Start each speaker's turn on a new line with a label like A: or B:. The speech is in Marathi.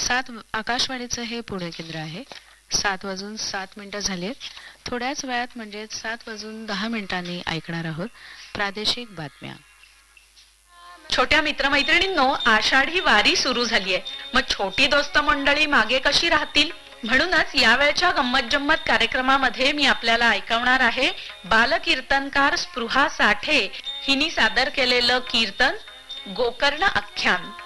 A: आकाशवाणीचं हे पुणे केंद्र आहे. 7:07 झालेत. थोड्याच वेळात म्हणजे 7:10 ऐकणार आहोत प्रादेशिक बातम्या.
B: छोट्या मित्रमैत्रिणींनो, आषाढी वारी सुरू झालीये. मग छोटी दोस्त मंडळी मागे कशी राहतील? म्हणूनच यावेळच्या गंमत जम्मत कार्यक्रमामध्ये मी आपल्याला ऐकवणार आहे बालकीर्तनकार स्पृहा साठे हिनी सादर केलेलं कीर्तन गोकर्ण आख्यान.